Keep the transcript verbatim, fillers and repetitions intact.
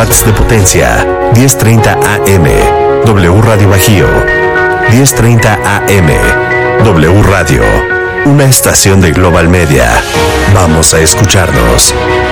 watts de potencia. diez treinta A M. W Radio Bajío. diez treinta A M. W Radio. Una estación de Global Media. Vamos a escucharnos.